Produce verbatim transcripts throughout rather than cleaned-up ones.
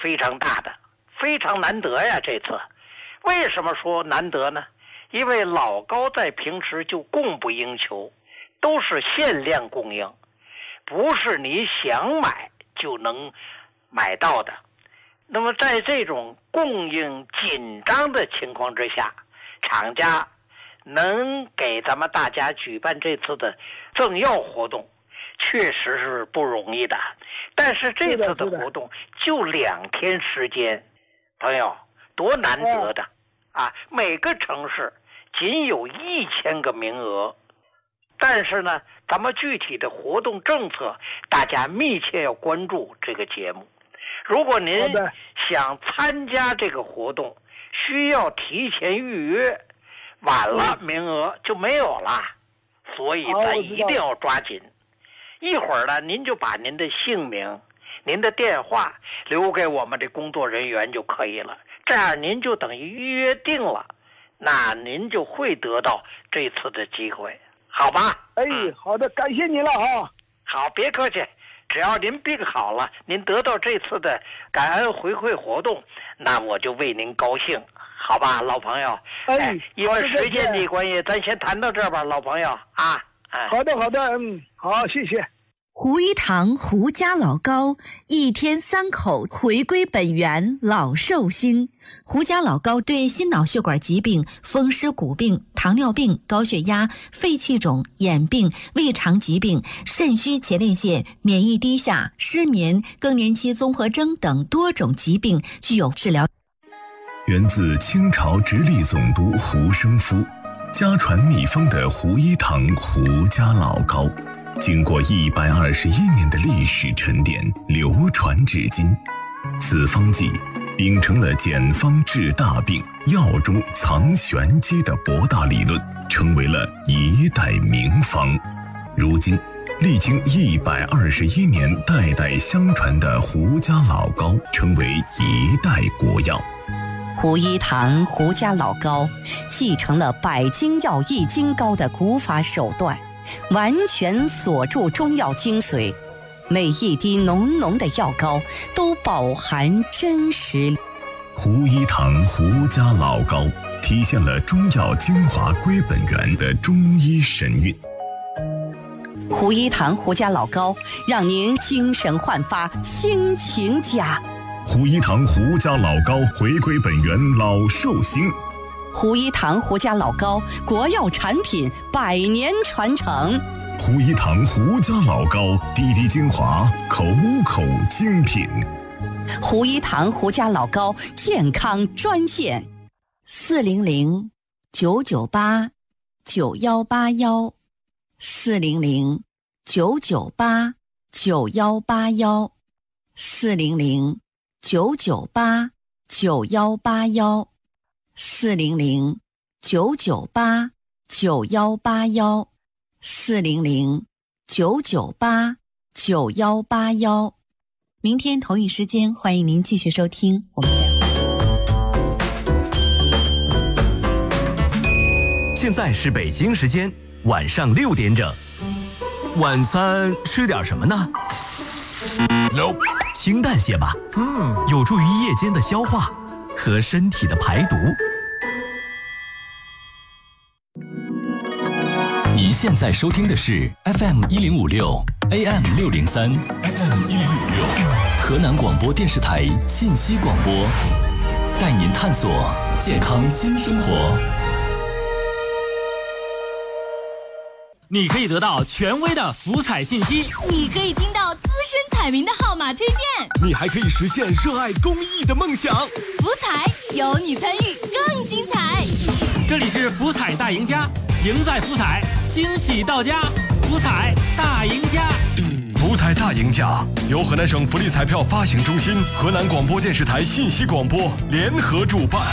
非常大的，非常难得呀。这次为什么说难得呢？因为老高在平时就供不应求，都是限量供应，不是你想买就能买到的。那么在这种供应紧张的情况之下，厂家能给咱们大家举办这次的赠药活动，确实是不容易的。但是这次的活动就两天时间，朋友，多难得的啊！每个城市仅有一千个名额，但是呢，咱们具体的活动政策，大家密切要关注这个节目。如果您想参加这个活动，需要提前预约，晚了名额就没有了，所以咱一定要抓紧。一会儿呢，您就把您的姓名、您的电话留给我们的工作人员就可以了，这样您就等于预约定了，那您就会得到这次的机会，好吧？ 哎，好的，感谢你了哈。 好，别客气。只要您病好了，您得到这次的感恩回馈活动，那我就为您高兴，好吧，老朋友？ 哎， 哎因为时间的关系，咱先谈到这儿吧，老朋友啊。哎、 好的，好的，嗯，好，谢谢。 胡一堂胡家老高，一天三口回归本源，老寿星。胡家老高对心脑血管疾病、风湿骨病、糖尿病、高血压、肺气肿、眼病、胃肠疾病、肾虚前列腺、免疫低下、失眠、更年期综合征等多种疾病具有治疗。 源自清朝直隶总督胡生夫，家传秘方的胡一堂胡家老高，经过一百二十一年的历史沉淀，流传至今。此方剂秉承了简方治大病、药中藏玄机的博大理论，成为了一代名方。如今历经一百二十一年代代相传的胡家老高，成为一代国药。 胡一堂胡家老高继承了百金药一金膏的古法手段，完全锁住中药精髓，每一滴浓浓的药膏都饱含真实。 胡一堂胡家老高体现了中药精华归本源的中医神韵。 胡一堂胡家老高让您精神焕发，心情佳。 胡一堂胡家老高回归本源，老寿星。 胡一堂胡家老高国药产品百年传承。 胡一堂胡家老高滴滴精华，口口精品。 胡一堂胡家老高健康专线： 四零零九九八九幺八幺，四零零九九八九幺八幺，四零零九九八九幺八幺，四零零九九八九幺八幺，四零零九九八九幺八幺。明天同一时间，欢迎您继续收听我们的。 现在是北京时间晚上六点整。晚餐吃点什么呢？ Nope. 清淡些吧，嗯，有助于夜间的消化和身体的排毒。 您现在收听的是 F M 一零五六 A M 六零三 F M 一零五六河南广播电视台信息广播，带您探索健康新生活。 你可以得到权威的福彩信息， 你可以听到资深彩民的号码推荐， 你还可以实现热爱公益的梦想。 福彩有你参与更精彩。 这里是福彩大赢家，赢在福彩，惊喜到家，福彩大赢家。 福彩大赢家由河南省福利彩票发行中心、河南广播电视台信息广播联合主办。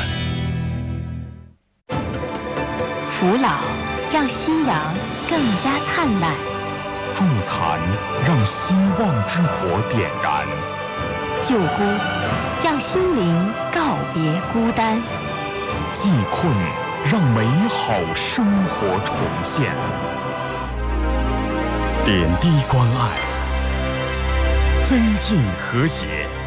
扶老让夕阳更加灿烂， 助残让希望之火点燃， 救孤让心灵告别孤单， 济困让美好生活重现。点滴关爱，增进和谐。